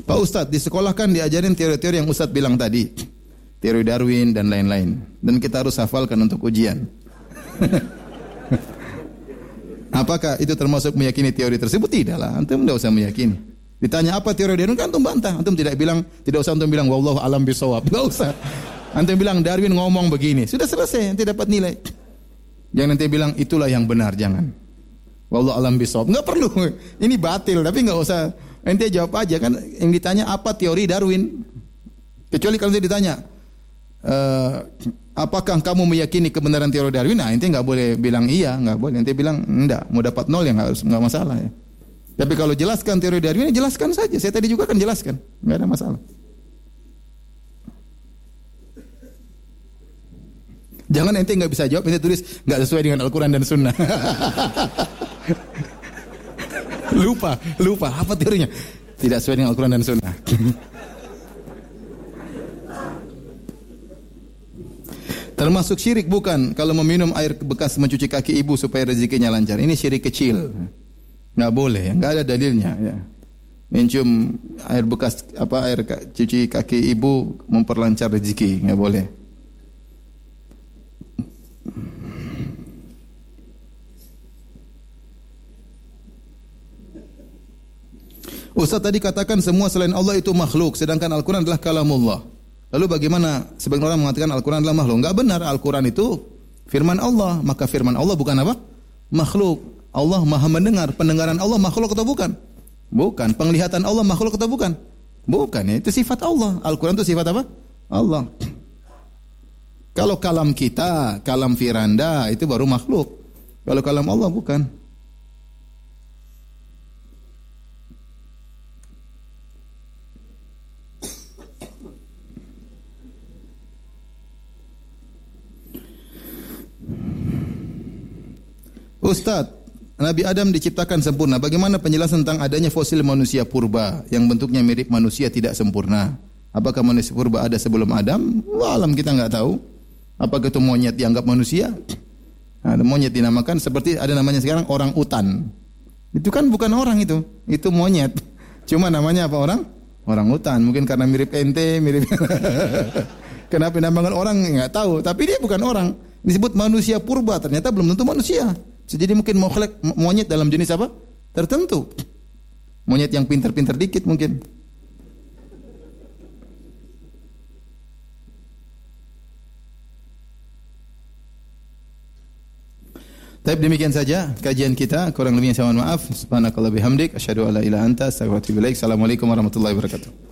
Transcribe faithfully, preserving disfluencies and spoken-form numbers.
Pak Ustadz, di sekolah kan diajarin teori-teori yang Ustadz bilang tadi. Teori Darwin dan lain-lain. Dan kita harus hafalkan untuk ujian. Apakah itu termasuk meyakini teori tersebut? Tidak lah, antum tidak usah meyakini. Ditanya apa teori Darwin, kan antum bantah. Antum tidak bilang, tidak usah antum bilang wallahu alam bisawab. Enggak usah. Antum bilang Darwin ngomong begini. Sudah selesai, nanti dapat nilai. Jangan nanti bilang itulah yang benar, jangan. Wallahu alam bisawab. Enggak perlu. Ini batil, tapi enggak usah. Ente jawab aja kan yang ditanya apa teori Darwin. Kecuali kalau ditanya uh, apakah kamu meyakini kebenaran teori Darwin? Nah, ente enggak boleh bilang iya, enggak boleh. Ente bilang enggak, mau dapat nol ya enggak harus enggak masalah ya. Tapi kalau jelaskan teori Darwin, jelaskan saja. Saya tadi juga kan jelaskan, enggak ada masalah. Jangan ente enggak bisa jawab, ente tulis enggak sesuai dengan Al-Qur'an dan Sunnah. Lupa, lupa. Apa teorinya? Tidak sesuai dengan Al-Quran dan Sunnah. Termasuk syirik bukan kalau meminum air bekas mencuci kaki ibu supaya rezekinya lancar. Ini syirik kecil. Nggak boleh, nggak ada dalilnya. Ya. Mencium air bekas apa air cuci kaki ibu memperlancar rezeki, nggak boleh. Ustaz tadi katakan semua selain Allah itu makhluk, sedangkan Al-Quran adalah kalamullah. Lalu bagaimana sebagian orang mengatakan Al-Quran adalah makhluk? Enggak benar, Al-Quran itu firman Allah. Maka firman Allah bukan apa? Makhluk. Allah maha mendengar. Pendengaran Allah makhluk atau bukan? Bukan. Penglihatan Allah makhluk atau bukan? Bukan. Ya. Itu sifat Allah. Al-Quran itu sifat apa? Allah. Kalau kalam kita, kalam Firanda, itu baru makhluk. Kalau kalam Allah bukan. Ustaz, Nabi Adam diciptakan sempurna. Bagaimana penjelasan tentang adanya fosil manusia purba yang bentuknya mirip manusia tidak sempurna? Apakah manusia purba ada sebelum Adam? Wah, alam kita enggak tahu. Apakah itu monyet dianggap manusia? Ada monyet dinamakan seperti ada namanya sekarang orang utan. Itu kan bukan orang itu, itu monyet. Cuma namanya apa orang? Orang utan. Mungkin karena mirip ente, mirip. Kenapa dinamakan orang enggak tahu. Tapi dia bukan orang. Disebut manusia purba. Ternyata belum tentu manusia. Jadi mungkin makhluk monyet dalam jenis apa? Tertentu. Monyet yang pintar-pintar dikit mungkin. Tapi demikian saja kajian kita. Kurang lebihnya saya mohon maaf. Subhanakallah bihamdik. Asyhadu an la ilaha illa anta astaghfiruka wa atubu ilaik. Assalamualaikum warahmatullahi wabarakatuh.